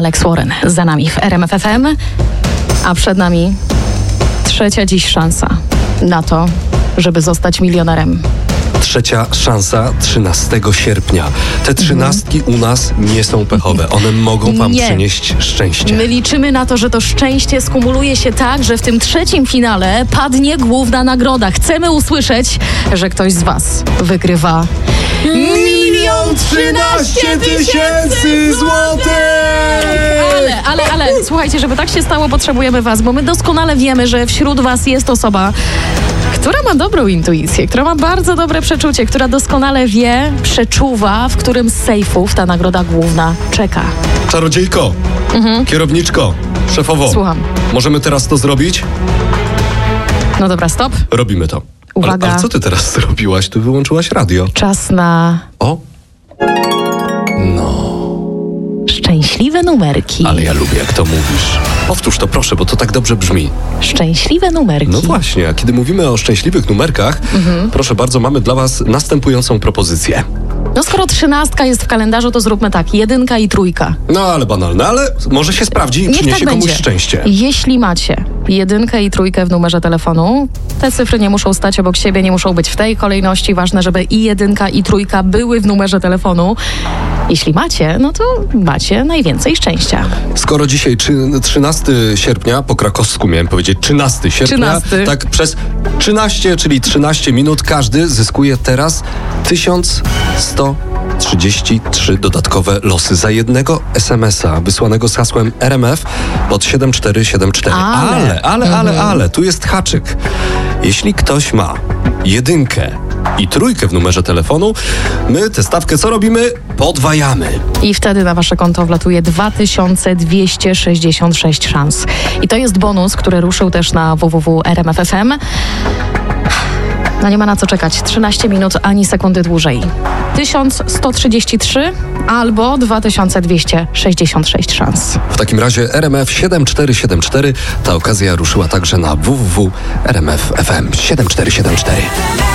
Alex Warren za nami w RMF FM, a przed nami trzecia dziś szansa na to, żeby zostać milionerem. Trzecia szansa 13 sierpnia. Te 13 u nas nie są pechowe. One mogą wam przynieść szczęście. My liczymy na to, że to szczęście skumuluje się tak, że w tym trzecim finale padnie główna nagroda. Chcemy usłyszeć, że ktoś z was wygrywa 1 013 000 złotych! Ale, słuchajcie, żeby tak się stało, potrzebujemy was, bo my doskonale wiemy, że wśród was jest osoba, która ma dobrą intuicję, która ma bardzo dobre przeczucie, która doskonale wie, przeczuwa, w którym z sejfów ta nagroda główna czeka. Czarodziejko, kierowniczko, szefowo. Słucham. Możemy teraz to zrobić? No dobra, stop. Robimy to. Uwaga. Ale co ty teraz zrobiłaś? Ty wyłączyłaś radio. Czas na O? No. szczęśliwe numerki. Ale ja lubię, jak to mówisz. Powtórz to proszę, bo to tak dobrze brzmi. Szczęśliwe numerki. No właśnie, a kiedy mówimy o szczęśliwych numerkach, proszę bardzo, mamy dla was następującą propozycję. No skoro 13 jest w kalendarzu, to zróbmy tak, 1 i 3. No ale banalne, ale może się sprawdzi i Niech przyniesie tak komuś będzie. szczęście. Jeśli macie 1 i 3 w numerze telefonu, te cyfry nie muszą stać obok siebie, nie muszą być w tej kolejności. Ważne, żeby i 1 i 3 były w numerze telefonu. Jeśli macie, no to macie najwięcej szczęścia. Skoro dzisiaj 13 sierpnia, po krakowsku miałem powiedzieć 13 sierpnia, 13. tak przez 13, czyli 13 minut każdy zyskuje teraz 1133 dodatkowe losy za jednego SMS-a wysłanego z hasłem RMF pod 7474. Ale, tu jest haczyk. Jeśli ktoś ma 1 i 3 w numerze telefonu, my tę stawkę co robimy? Podwajamy. I wtedy na wasze konto wlatuje 2266 szans. I to jest bonus, który ruszył też na www.rmf.fm. No nie ma na co czekać. 13 minut ani sekundy dłużej. 1133 albo 2266 szans. W takim razie RMF 7474. Ta okazja ruszyła także na www.rmf.fm 7474.